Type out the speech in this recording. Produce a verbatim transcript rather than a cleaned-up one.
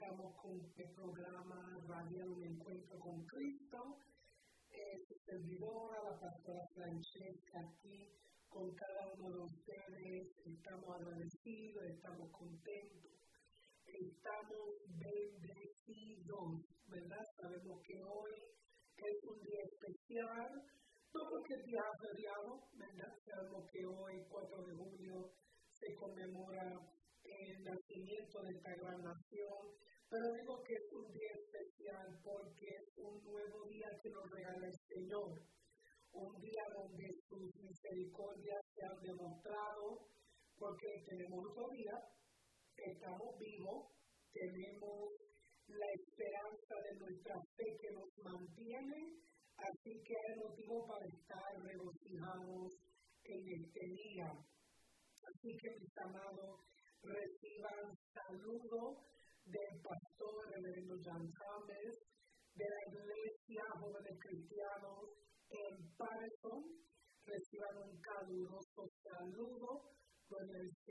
estamos con el programa Radial Un Encuentro con Cristo. Eh, su servidora, la pastora Francesca, aquí con cada uno de ustedes. Estamos agradecidos, estamos contentos, estamos bendecidos, ¿verdad? Sabemos que hoy es un día especial, no porque es día feriado, ¿verdad? Sabemos que hoy, cuatro de julio, se conmemora el nacimiento de esta gran nación, pero digo que es un día especial porque es un nuevo día que nos regala el Señor, un día donde sus misericordias se han demostrado, porque tenemos otro día, estamos vivos, tenemos la esperanza de nuestra fe que nos mantiene, así que hay motivo para estar regocijados en este día. Así que, mis amados, reciban saludos del pastor reverendo Jan Chávez, de la Iglesia Jóvenes Cristianos en Patterson. Reciban un caluroso saludo con el